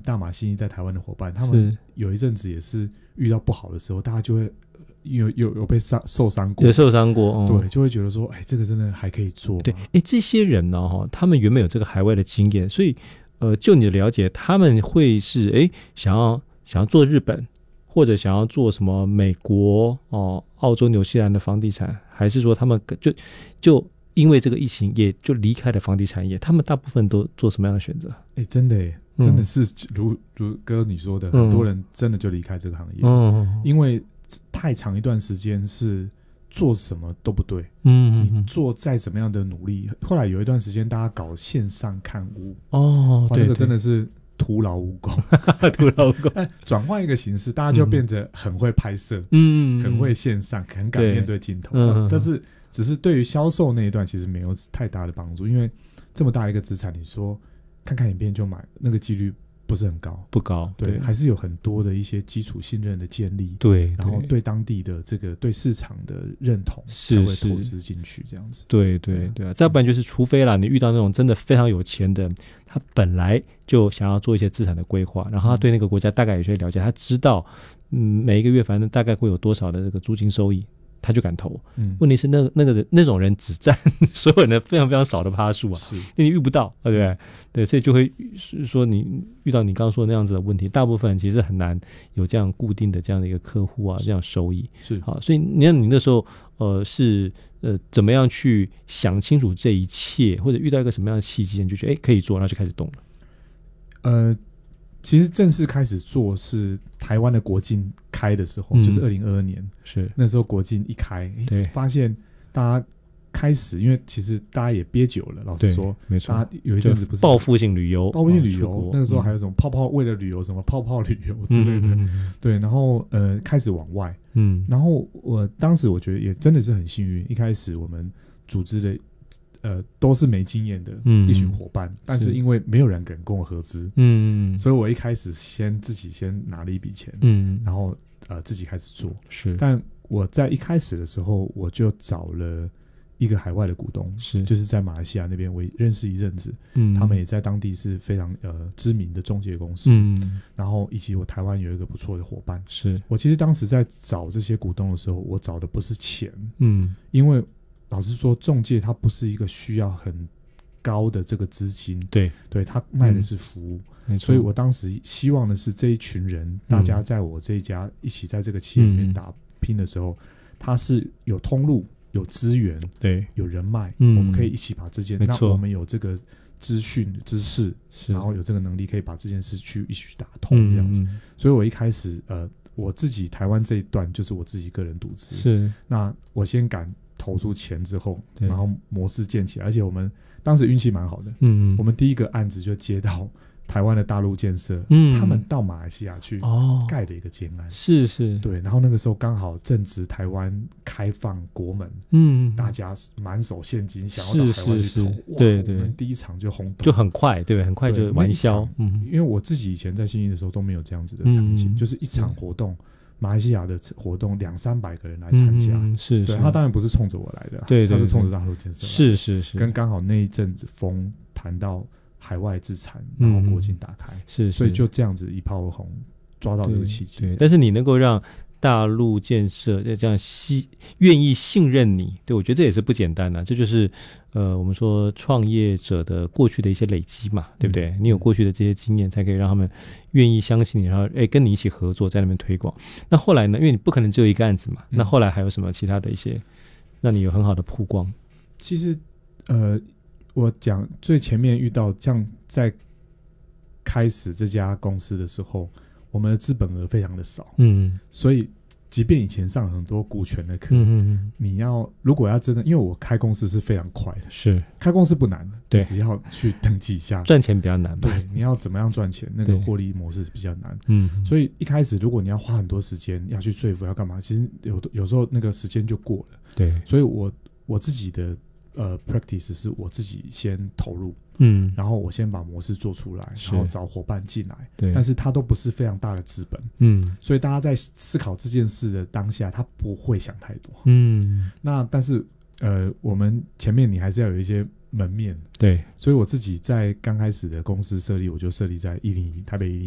大马信义在台湾的伙伴，他们有一阵子也是遇到不好的时候，大家就会有被受伤过， 有受伤过， 对，就会觉得说，这个真的还可以做。 对，这些人呢，他们原本有这个海外的经验，所以就你的了解，他们会是想要做日本，或者想要做什么美国澳洲、纽西兰的房地产，还是说他们就因为这个疫情也就离开了房地产业？他们大部分都做什么样的选择？ 真的真的是如哥你说的，很多人真的就离开这个行业，因为太长一段时间是做什么都不对，你做再怎么样的努力，后来有一段时间大家搞线上看屋，对，那个真的是徒劳无功， 徒劳无功。 转换一个形式，大家就变得很会拍摄，很会线上，很敢面对镜头，但是只是对于销售那一段其实没有太大的帮助，因为这么大一个资产，你说看看影片就买，那个几率不是很高， 不高， 对，还是有很多的一些基础信任的建立， 对， 然后对当地的这个对市场的认同才会投资进去，这样子， 对啊，再不然就是除非啦，你遇到那种真的非常有钱的，他本来就想要做一些资产的规划，然后他对那个国家大概有些了解，他知道每一个月反正大概会有多少的这个租金收益，他就敢投。问题是那种人只占所有人的非常非常少的趴数啊，你遇不到，对不对？对，所以就会说你遇到你刚刚说的那样子的问题，大部分人其实很难有这样固定的这样的一个客户啊，这样收益是好。 所以你看你那时候是怎么样去想清楚这一切，或者遇到一个什么样的契机，你就觉得可以做，然后就开始动了。 其实正式开始做是台湾的国境开的时候，就是2022年， 是那时候国境一开， 对， 发现大家开始，因为其实大家也憋久了，老实说， 没错， 大家有一阵子不是报复性旅游， 那个时候还有什么为了旅游什么泡泡旅游之类的，对，然后开始往外，然后当时我觉得也真的是很幸运，一开始我们组织的都是没经验的一群伙伴，但是因为没有人敢跟我合资，所以我一开始自己先拿了一笔钱，然后自己开始做， 是， 但我在一开始的时候我就找了一个海外的股东，就是在马来西亚那边我认识一阵子，他们也在当地是非常知名的中介公司，然后以及我台湾有一个不错的伙伴， 是我其实当时在找这些股东的时候，我找的不是钱，因为老实说中介它不是一个需要很高的这个资金，对，他卖的是服务，所以我当时希望的是这一群人，大家在我这一家一起在这个企业里面打拼的时候，他是有通路有资源，对，有人脉，我们可以一起把这件，那我们有这个资讯知识，然后有这个能力可以把这件事一起去打通这样子，所以我一开始我自己台湾这一段就是我自己个人独资，是，那我先敢投出钱之后，然后模式建起来，而且我们当时运气蛮好的，我们第一个案子就接到台湾的大陆建设，他们到马来西亚去盖的一个建案，是，对，然后那个时候刚好正值台湾开放国门，大家满手现金想要到台湾去投，对，我们第一场就轰动， 就很快，对，很快就完销， 因为我自己以前在信义的时候都没有这样子的场景，就是一场活动。马来西亚的活动200-300个人来参加，是，对，他当然不是冲着我来的，对，他是冲着大陆建设来的，是，跟刚好那一阵子风谈到海外资产，然后国境打开，所以就这样子一炮而红，抓到这个契机。 对，但是你能够让大陆建设这样愿意信任你，对，我觉得这也是不简单的，这就是我们说创业者的过去的一些累积嘛，对不对？你有过去的这些经验，才可以让他们愿意相信你，然后跟你一起合作，在那边推广。那后来呢？因为你不可能只有一个案子嘛，那后来还有什么其他的一些让你有很好的曝光？ 其实我讲最前面遇到这样，在开始这家公司的时候，我们的资本额非常的少，所以即便以前上很多股权的课，你如果要真的，因为我开公司是非常快的，是开公司不难，对，只要去登记一下， 赚钱比较难吧？ 对，你要怎么样赚钱，那个获利模式是比较难，所以一开始如果你要花很多时间要去说服要干嘛，其实有时候那个时间就过了，对，所以我自己的practice 是我自己先投入，然后我先把模式做出来，然后找伙伴进来，对，但是它都不是非常大的资本，所以大家在思考这件事的当下，他不会想太多，那但是我们前面你还是要有一些门面，对，所以我自己在刚开始的公司设立，我就设立在台北101，